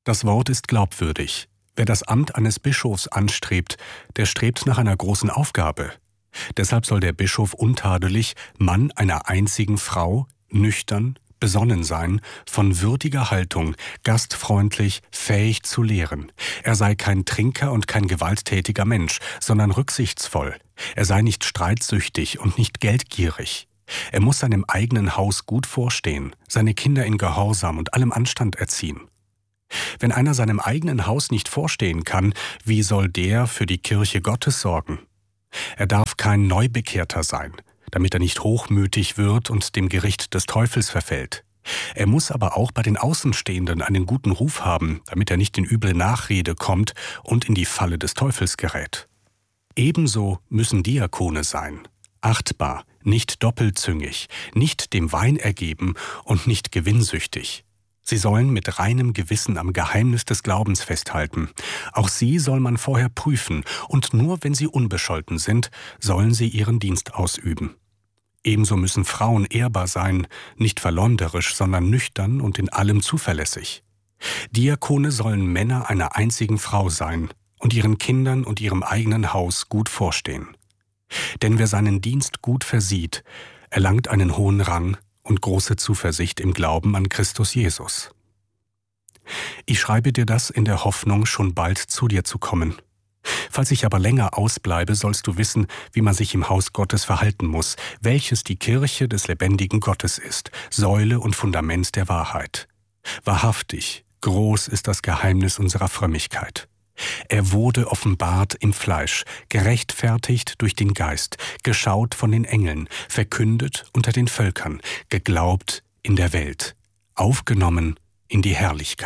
Das Wort ist glaubwürdig. Wer das Amt eines Bischofs anstrebt, der strebt nach einer großen Aufgabe. Deshalb soll der Bischof untadelig, Mann einer einzigen Frau, nüchtern, besonnen sein, von würdiger Haltung, gastfreundlich, fähig zu lehren. Er sei kein Trinker und kein gewalttätiger Mensch, sondern rücksichtsvoll. Er sei nicht streitsüchtig und nicht geldgierig. Er muss seinem eigenen Haus gut vorstehen, seine Kinder in Gehorsam und allem Anstand erziehen. Wenn einer seinem eigenen Haus nicht vorstehen kann, wie soll der für die Kirche Gottes sorgen? Er darf kein Neubekehrter sein, damit er nicht hochmütig wird und dem Gericht des Teufels verfällt. Er muss aber auch bei den Außenstehenden einen guten Ruf haben, damit er nicht in üble Nachrede kommt und in die Falle des Teufels gerät. Ebenso müssen Diakone sein, achtbar, nicht doppelzüngig, nicht dem Wein ergeben und nicht gewinnsüchtig. Sie sollen mit reinem Gewissen am Geheimnis des Glaubens festhalten. Auch sie soll man vorher prüfen, und nur wenn sie unbescholten sind, sollen sie ihren Dienst ausüben. Ebenso müssen Frauen ehrbar sein, nicht verleumderisch, sondern nüchtern und in allem zuverlässig. Diakone sollen Männer einer einzigen Frau sein und ihren Kindern und ihrem eigenen Haus gut vorstehen. Denn wer seinen Dienst gut versieht, erlangt einen hohen Rang und große Zuversicht im Glauben an Christus Jesus. Ich schreibe dir das in der Hoffnung, schon bald zu dir zu kommen. Falls ich aber länger ausbleibe, sollst du wissen, wie man sich im Haus Gottes verhalten muss, welches die Kirche des lebendigen Gottes ist, Säule und Fundament der Wahrheit. Wahrhaftig, groß ist das Geheimnis unserer Frömmigkeit. Er wurde offenbart im Fleisch, gerechtfertigt durch den Geist, geschaut von den Engeln, verkündet unter den Völkern, geglaubt in der Welt, aufgenommen in die Herrlichkeit.